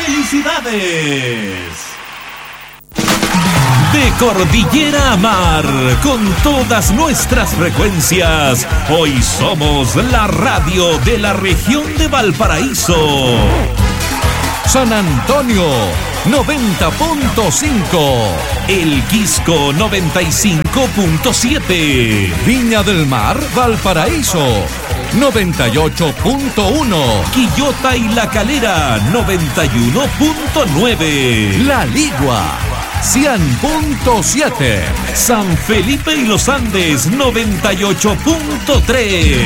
¡Felicidades! De cordillera a mar, con todas nuestras frecuencias, hoy somos la radio de la región de Valparaíso. San Antonio 90.5, El Quisco 95.7, Viña del Mar, Valparaíso 98.1, Quillota y La Calera 91.9, La Ligua 100.7, San Felipe y los Andes 98.3.